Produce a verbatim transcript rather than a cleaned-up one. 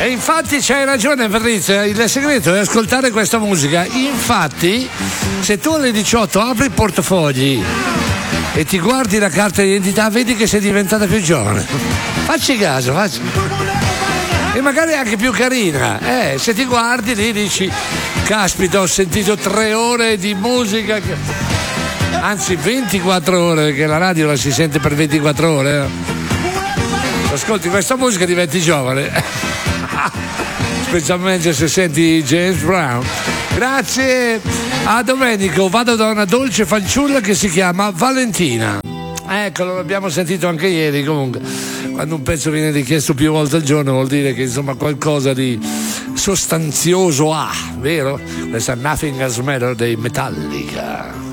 E infatti c'hai ragione Patrizia, il segreto è ascoltare questa musica. Infatti se tu alle diciotto apri il portafogli e ti guardi la carta d'identità vedi che sei diventata più giovane. Facci caso, facci. E magari anche più carina. Eh, se ti guardi lì dici caspita, ho sentito tre ore di musica, anzi ventiquattro ore, perché la radio la si sente per ventiquattro ore. Ascolti questa musica diventi giovane. Specialmente se senti James Brown. Grazie a Domenico, vado da una dolce fanciulla che si chiama Valentina. Ecco, l'abbiamo sentito anche ieri. Comunque quando un pezzo viene richiesto più volte al giorno vuol dire che insomma qualcosa di sostanzioso ha, vero? Questa Nothing Else Matters dei Metallica.